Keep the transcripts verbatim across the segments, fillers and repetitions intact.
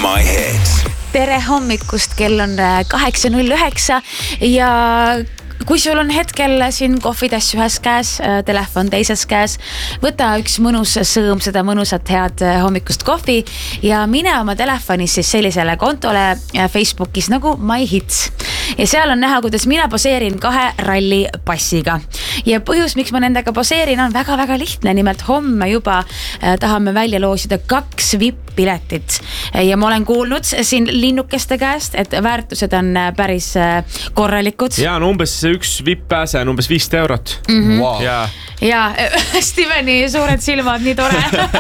My Hits. Tere hommikust, kell on kaheksa null üheksa ja kui sul on hetkel siin kohvitass ühes käes, telefon teises käes, võta üks mõnus sõõm seda mõnusat head hommikust kohvi ja mine oma telefonis siis sellisele kontole Facebookis nagu My Hits. Ja seal on näha, kuidas mina poseerin kahe ralli passiga. Ja põhjus, miks ma nendega poseerin, on väga-väga lihtne. Nimelt homme juba tahame välja loosida kaks V I P-piletit. Ja ma olen kuulnud siin linnukeste käest, et väärtused on päris korralikud. Ja on umbes üks V I P-pääse on umbes viis eurot. Mm-hmm. Wow. Ja, ja Steveni suured silmad, nii tore.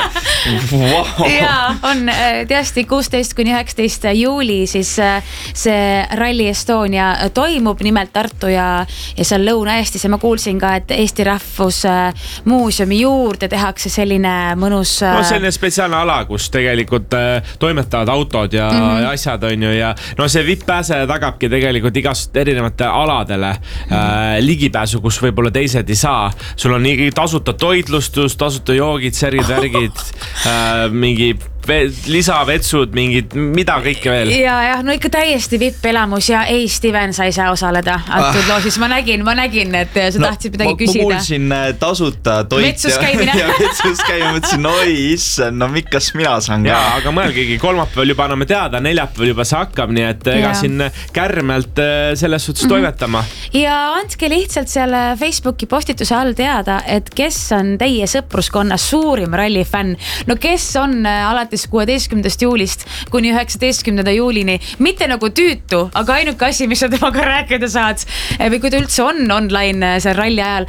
wow. Ja on teasti kuusteist kuni üheksateist juuli siis see Rally Estonia toimub nimelt Tartu ja, ja seal Lõuna-Eestis ja ma kuulsin ka, et Eesti Rahvusmuuseumi juurde tehakse selline mõnus... No selline spetsiaalne ala, kus tegelikult toimetavad autod ja mm-hmm. asjad on ju ja no see V I P-pääse tagabki tegelikult igast erinevate aladele mm-hmm. äh, ligipääsu, kus võib-olla teised ei saa. Sul on nii tasuta toitlustus, tasuta joogid, särid, värgid, äh, mingi lisavetsud, mingid, mida kõike veel. Ja, ja, no ikka täiesti V I P-elamus ja ei, Steven, sa ei saa osaleda antud ah. loosis. Ma nägin, ma nägin, et sa tahtsid midagi ma, küsida. Ma kuulsin tasuta toit vetsus käimine. ja vetsus käimine. Mõtlesin, oi, issand, no mikas mina saan ka. Ja, aga mõelgegi, kolmapäeval juba anname teada, neljapäeval juba see hakkab, nii et ega ja. Siin kärmelt selles suhtes mm-hmm. toimetama. Ja andke lihtsalt seal Facebooki postituse all teada, et kes on teie sõpruskonna suurim rallifänn. No kes on alati kuueteistkümnendast juulist kuni üheksateistkümnenda juulini. Mitte nagu tüütu, aga ainuke asi, mis sa temaga rääkida saad või kui ta üldse on online see ralli ajal,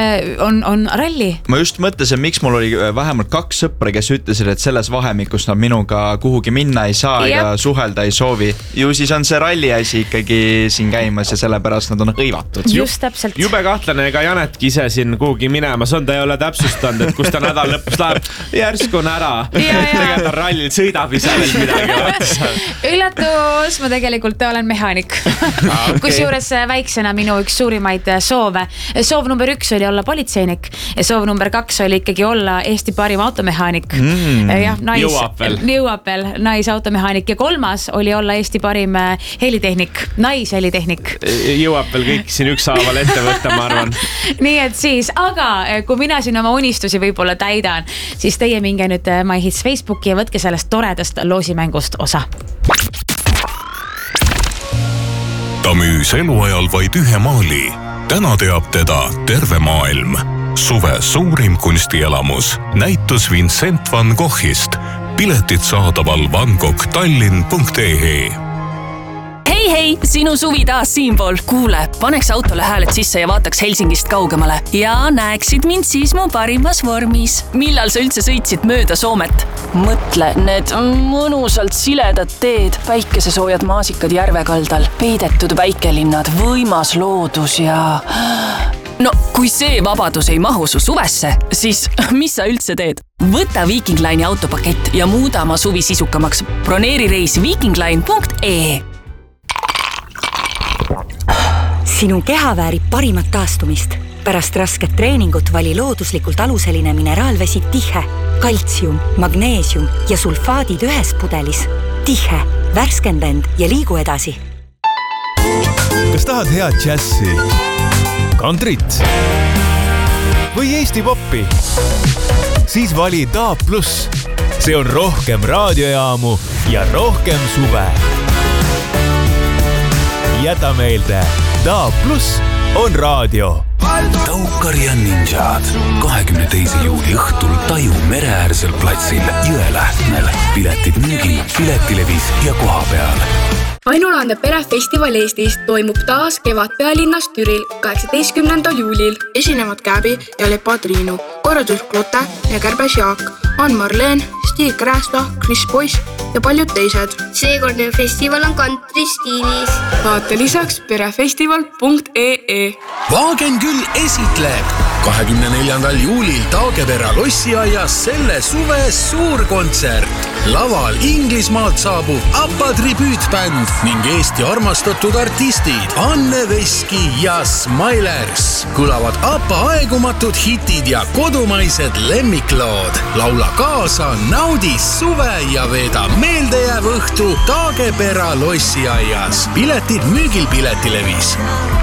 on, on ralli. Ma just mõtlesin, miks mul oli vähemalt kaks sõpra, kes ütlesid, et selles vahemikus nad minuga kuhugi minna ei saa ja suhelda ei soovi. Ju siis on see ralli asi ikkagi siin käimas ja sellepärast nad on hõivatud. Just täpselt. Jube kahtlane, ega Janetki ise siin kuhugi minemas on, ta ei ole täpsustanud, et kus ta nädal lõpus läheb. Järsku on ära. Tegelikult rallil sõidab ise veel midagi. Üllatus, ma tegelikult olen mehaanik. Okay. Kus juures väiksena minu üks suurimaid soove. Soov number üks oli olla politseinik ja soov number kaks oli ikkagi olla Eesti parim automehaanik. Mm, ja, nais, jõuab veel. Jõuab veel, naisautomehaanik ja kolmas oli olla Eesti parim helitehnik, naishelitehnik. Jõuab veel kõik siin ükshaaval ette võtta, ma arvan. Nii et siis, aga kui mina siin oma unistusi võib-olla täidan, siis teie minge nüüd My Hits Facebooki ja võtke sellest toredast loosimängust osa. Ta müüs eluajal vaid ühe maali. Täna teab teda terve maailm. Suve suurim kunstielamus. Näitus Vincent van Goghist. Piletid saadaval vangoghtallinn punkt ee. Hei, hei, sinu suvi taas siinpool. Kuule, paneks autole hääled sisse ja vaataks Helsingist kaugemale. Ja näeksid mind siis mu parimas vormis. Millal sa üldse sõitsid mööda Soomet? Mõtle, need mõnusalt siledad teed, päikesesoojad maasikad järvekaldal, peidetud väikelinnad, võimas loodus ja... No, kui see vabadus ei mahu su suvesse, siis mis sa üldse teed? Võta Viking Line'i autopakett ja muuda oma suvi sisukamaks. Broneeri reis viikingline punkt ee. Sinu keha väärib parimat taastumist. Pärast rasket treeningut vali looduslikult aluseline mineraalvesi Tihe. Kaltsium, magneesium ja sulfaadid ühes pudelis. Tihe, värskenda end ja liigu edasi. Kas tahad head džässi, kantrit või Eesti poppi? Siis vali D A B plus. See on rohkem raadiojaamu ja rohkem suve. Jäta meelde, D A B plus on raadio. Taukari ja Ninjad. kahekümne teise juuli õhtul Taju mereäärsel platsil Jõelähtmel. Piletid müügil, piletilevis ja koha peal. Ainulaande perefestival Eestis toimub taas kevad pealinnas Türil kaheksateistkümnendal juulil. Esinevad Käbi ja Lepa Triinu, korraldus Klote ja Kärbes Jaak, Ann-Marleen, Stig Krästa, Chris Boyce ja paljud teised. Seekordne festival on country stiilis. Vaata lisaks perefestival punkt ee. Vaagen küll esitleb kahekümne neljandal juulil Taagepera lossiaias selle suve suurkontsert. Laval Inglismaalt saabub ABBA tribüütbänd ning Eesti armastatud artistid Anne Veski ja Smilers. Kõlavad ABBA aegumatud hitid ja kodumaised lemmiklood. Laula kaasa, naudi suve ja veeda meeldejääv õhtu Taagepera lossiaias. Piletid müügil Piletilevis.